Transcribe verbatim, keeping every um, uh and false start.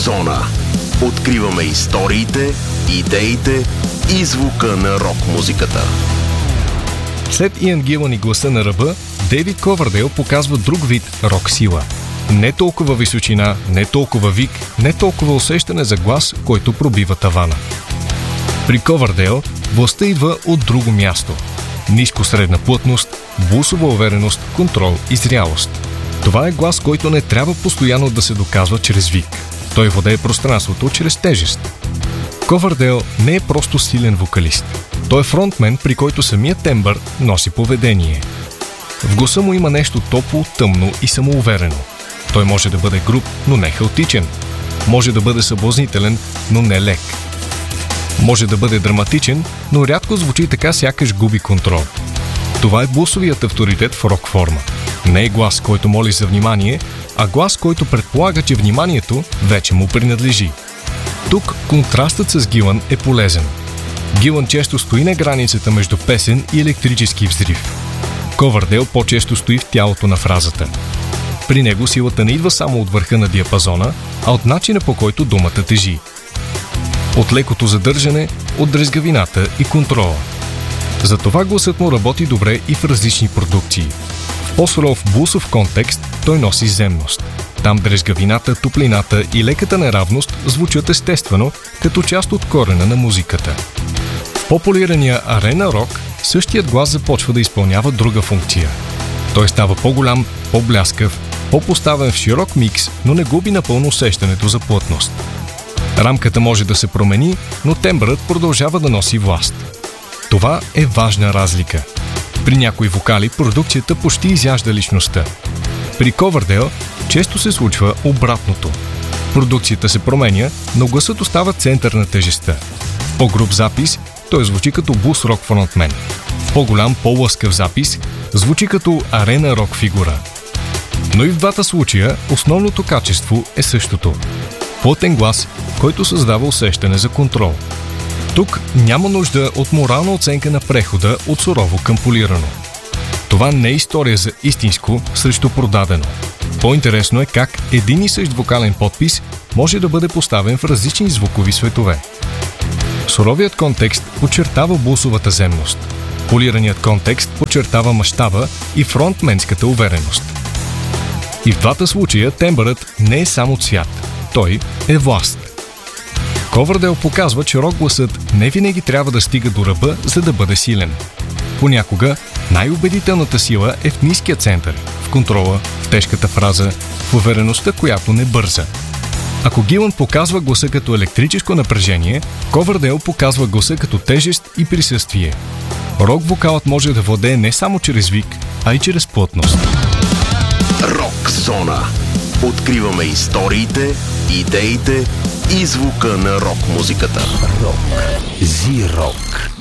Зона. Откриваме историите, идеите и звука на рок-музиката. След Иан Гилън и гласа на ръба, Дейвид Ковърдейл показва друг вид рок-сила. Не толкова височина, не толкова вик, не толкова усещане за глас, който пробива тавана. При Ковърдейл властта идва от друго място. Ниско средна плътност, блусова увереност, контрол и зрялост. Това е глас, който не трябва постоянно да се доказва чрез вик. Той владее пространството чрез тежест. Ковърдейл не е просто силен вокалист. Той е фронтмен, при който самият тембър носи поведение. В гласа му има нещо топло, тъмно и самоуверено. Той може да бъде груб, но не хаотичен. Може да бъде съблазнителен, но не лек. Може да бъде драматичен, но рядко звучи така, сякаш губи контрол. Това е блусовият авторитет в рок форма. Не е глас, който моли за внимание, а глас, който предполага, че вниманието вече му принадлежи. Тук контрастът с Гилън е полезен. Гилън често стои на границата между песен и електрически взрив. Ковърдейл по-често стои в тялото на фразата. При него силата не идва само от върха на диапазона, а от начина, по който думата тежи. От лекото задържане, от дрезгавината и контрола. Затова гласът му работи добре и в различни продукции. В по-суров блусов контекст той носи земност. Там дрезгавината, топлината и леката неравност звучат естествено, като част от корена на музиката. В по-полирания арена рок същият глас започва да изпълнява друга функция. Той става по-голям, по-бляскав, по-поставен в широк микс, но не губи напълно усещането за плътност. Рамката може да се промени, но тембърът продължава да носи власт. Това е важна разлика. При някои вокали продукцията почти изяжда личността. При Ковърдейл често се случва обратното. Продукцията се променя, но гласът остава център на тежестта. В по-груб запис той звучи като блус-рок фронтмен. В по-голям, по-лъскав запис звучи като арена рок фигура. Но и в двата случая основното качество е същото. Плътен глас, който създава усещане за контрол. Тук няма нужда от морална оценка на прехода от сурово към полирано. Това не е история за истинско срещу продадено. По-интересно е как един и същ вокален подпис може да бъде поставен в различни звукови светове. Суровият контекст подчертава блусовата земност. Полираният контекст подчертава мащаба и фронтменската увереност. И в двата случая тембърът не е само цвят. Той е власт. Ковърдейл показва, че рок-гласът не винаги трябва да стига до ръба, за да бъде силен. Понякога най-убедителната сила е в ниския център, в контрола, в тежката фраза, в увереността, която не бърза. Ако Гилън показва гласа като електрическо напрежение, Ковърдейл показва гласа като тежест и присъствие. Рок-вокалът може да владее не само чрез вик, а и чрез плътност. Рок-зона. Откриваме историите, идеите и звука на рок-музиката. Рок. Зи-рок.